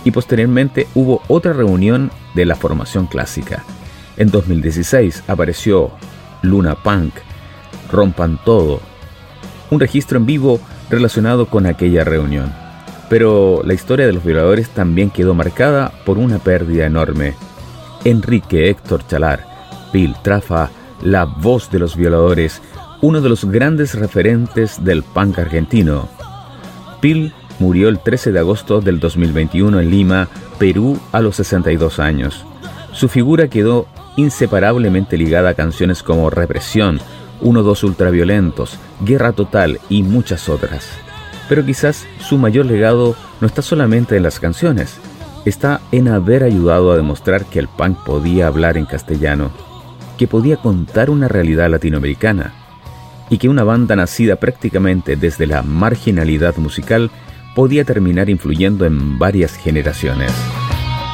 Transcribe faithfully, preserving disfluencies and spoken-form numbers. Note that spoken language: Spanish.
y posteriormente hubo otra reunión de la formación clásica. En dos mil dieciséis apareció Luna Punk, Rompan Todo, un registro en vivo relacionado con aquella reunión. Pero la historia de Los Violadores también quedó marcada por una pérdida enorme. Enrique Héctor Chalar, Pil Trafa, la voz de Los Violadores, uno de los grandes referentes del punk argentino. Pil murió el trece de agosto del dos mil veintiuno en Lima, Perú, a los sesenta y dos años. Su figura quedó inseparablemente ligada a canciones como Represión, uno dos Ultraviolentos, Guerra Total y muchas otras. Pero quizás su mayor legado no está solamente en las canciones, está en haber ayudado a demostrar que el punk podía hablar en castellano, que podía contar una realidad latinoamericana, y que una banda nacida prácticamente desde la marginalidad musical podía terminar influyendo en varias generaciones.